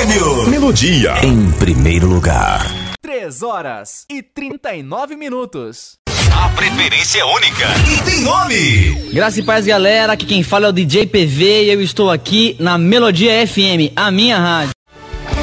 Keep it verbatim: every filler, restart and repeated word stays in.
Prêmio Melodia em primeiro lugar. três horas e trinta e nove minutos. A preferência é única e tem nome. Graça e paz, galera. Aqui quem fala é o D J P V e eu estou aqui na Melodia F M, a minha rádio.